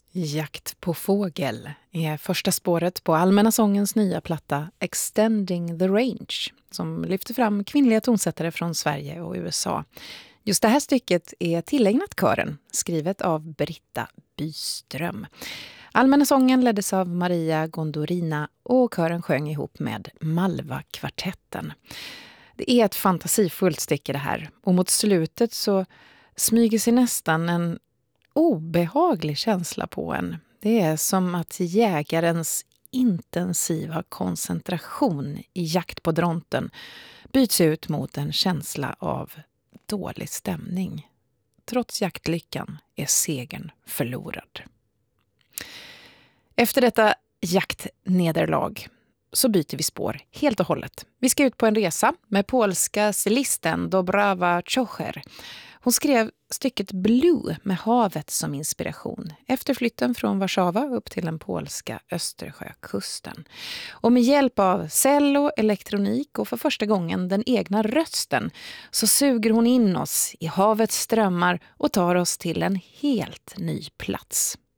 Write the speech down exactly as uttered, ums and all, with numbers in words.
Jakt på fågel är första spåret på Allmänna sångens nya platta Extending the Range, som lyfter fram kvinnliga tonsättare från Sverige och U S A. Just det här stycket är tillägnat kören, skrivet av Britta Byström. Allmänna sången leddes av Maria Gondorina och kören sjöng ihop med Malva-kvartetten. Det är ett fantasifullt stycke det här, och mot slutet så smyger sig nästan en obehaglig känsla på en. Det är som att jägarens intensiva koncentration i jakt på dronten byts ut mot en känsla av dålig stämning. Trots jaktlyckan är segern förlorad. Efter detta jaktnederlag så byter vi spår helt och hållet. Vi ska ut på en resa med polska cellisten Dobrawa Czocher. Hon skrev stycket Blue med havet som inspiration efter flytten från Warszawa upp till den polska Östersjökusten. Och med hjälp av cello, elektronik och för första gången den egna rösten så suger hon in oss i havets strömmar och tar oss till en helt ny plats.